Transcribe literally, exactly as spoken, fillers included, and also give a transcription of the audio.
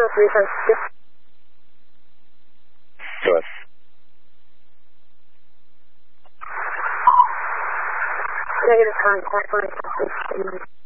oh three times two. Go ahead. Negative contact line.